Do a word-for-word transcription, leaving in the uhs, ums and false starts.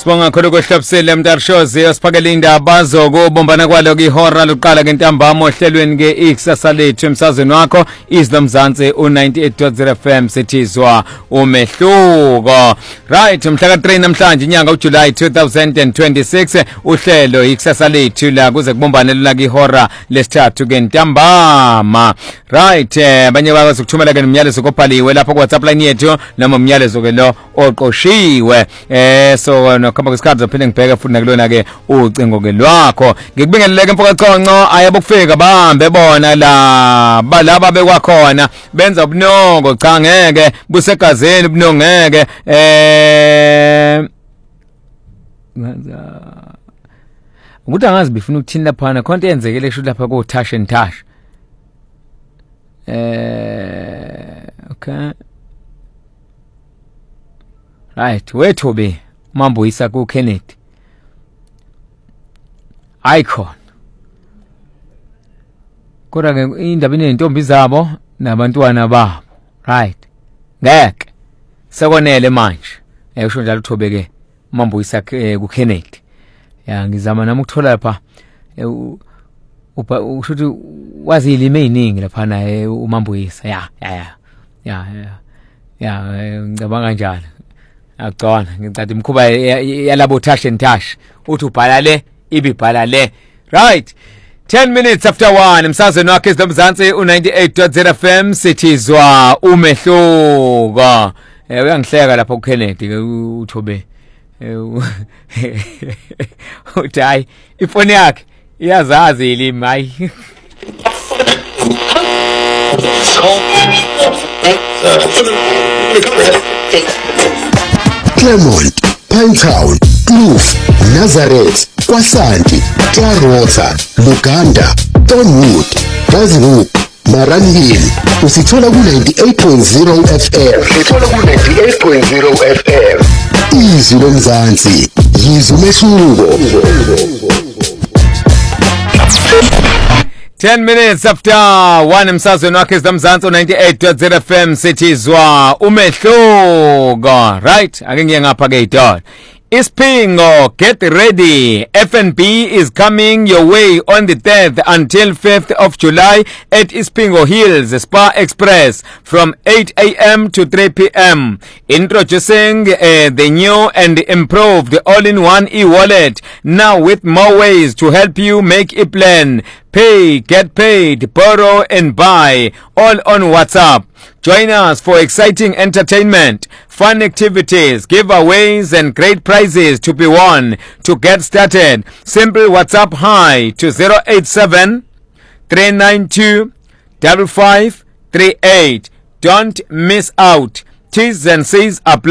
Sibonga khona kwehlabisele Mtarishozi osiphakela indaba zokubombana kwalo kwihora lokuqala ngentambama ohlelweni ke ikusasa lethu emsazweni wakho Islam Mzansi u ninety-eight point zero F M sithizwa umehluko. Right, mhla ka three namhlanje inyanga uJuly two thousand twenty-six uhlelo ikusasa lethu la kuze kubombane la kwihora lesithathu ngentambama. Right, abanye bakwazi ukuthumela ke nomyalezo kopaliwe lapha ku WhatsApp line yethu noma umyalezo ke lo oqoshiwe. Eh so nokhamba kwesikhathi zophinde ngibheke futhi nakulona ke ucingo ke lwakho ngikubingeleleke mfokaConco ayabukufika bahambe bona la balaba bekwakhona benza ubunongo cha ngeke busegazeni ubunongeke eh ngaza ukuthi angazi bifuna ukuthini lapha khonto yenzekele kusho lapha ko Tash and Tash eh okay right wethu be mambo isa ku Kennedy icon kodwa ke indaba inentombi zabo nabantwana babo right ngeke sekonele manje ayisho njalo uthobeke mambo isa ku Kennedy ya ngizama nami ukuthola lapha uba ushuthi wazi ilime iningi lapha naye umambo isa ya ya ya ya ngicabanga kanjalo Agcona ngicade imkhuba yalabo Tash and Tash uthi ubhala le ibibhala le right ten minutes after one emsazweni wakhe Islam Mzansi u ninety-eight point zero F M sithizwa umehluko eh uyangihleka lapha ku Kennedy ke uthobe uthi hayi ifoni yakhe iyazazi ilimi hayi Clermont, Pinetown, Kloof, Nazareth, Kwasanti, Clarota, Luganda, Donwood, Basinghoek, Maranhill. Usithola ku ninety-eight point zero F M. Usithola ku ninety-eight point zero F M. Izwi lomzansi, yizwi umehluko. ten minutes after one emsazweni wakhe Islam Mzansi u ninety-eight point zero F M sithizwa umehluko. Right, ake ngiye ngapha ke idol. Ispingo, get ready. F and B is coming your way on the third until fifth of July at Ispingo Hills Spa Express from eight A M to three P M Introducing uh, the new and improved all-in-one e-wallet, now with more ways to help you make a plan. Pay, get paid, borrow and buy, all on WhatsApp. Join us for exciting entertainment, fun activities, giveaways and great prizes to be won. To get started, simple WhatsApp hi to zero eight seven, three nine two, five five three eight. Don't miss out. T's and C's apply.